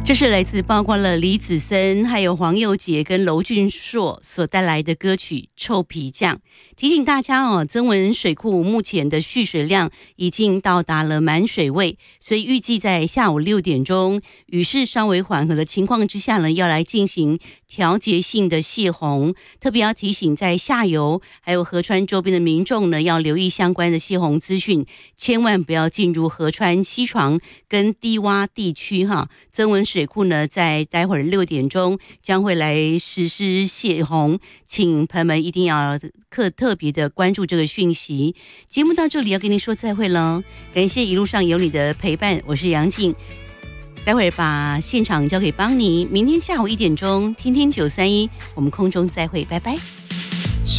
这是来自包括了李子森、还有黄佑杰跟娄俊硕所带来的歌曲《臭皮匠》。提醒大家哦，曾文水库目前的蓄水量已经到达了满水位，所以预计在下午6点钟，雨势稍微缓和的情况之下呢，要来进行调节性的泄洪。特别要提醒在下游还有河川周边的民众呢，要留意相关的泄洪资讯，千万不要进入河川溪床跟低洼地区哈。曾文水库呢，在待会儿6点钟将会来实施泄洪，请朋友们一定要特别的关注这个讯息。节目到这里要跟您说再会了，感谢一路上有你的陪伴，我是杨静。待会儿把现场交给邦尼，明天下午1点钟，天天931，我们空中再会，拜拜。